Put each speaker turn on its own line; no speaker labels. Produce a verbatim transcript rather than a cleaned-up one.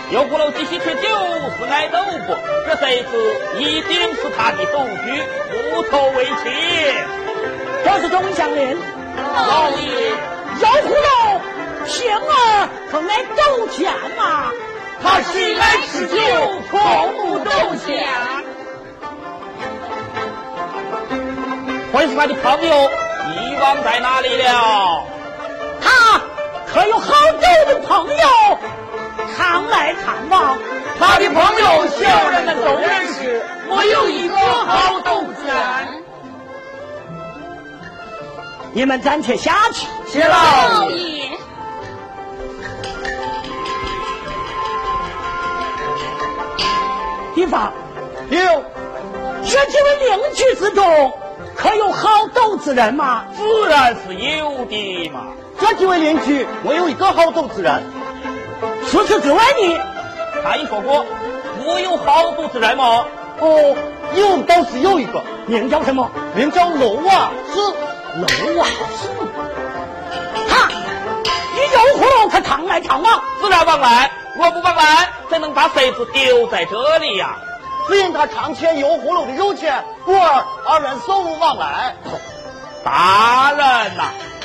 油葫芦继续吃酒是挨豆腐，这谁子一定是他的独居，不投为妻。
这是钟祥林，
老爷，
油葫芦平儿可来周全嘛？
他喜爱吃酒，从不周全。会是他的朋友遗忘在哪里了？
他可有好酒的朋友常来看望？
他的朋友小人们都认识，没有一个好斗自然。
你们暂且下去。
谢老爷。
地方
有，
这几位邻居之中可有好斗之人吗？
自然是有的嘛。
这几位邻居没有一个好斗之人。
除此之外呢？
他已说过没有好斗之人吗？
哦，有倒是有一个，
名叫什么？
名叫娄瓦斯。
娄瓦斯，他与油葫芦他常来常往，
自然往来。若不往来，怎能把谁子丢在这里呀、啊？
只因他常欠油葫芦的肉钱，故而二人素不往来。
大人呐、啊，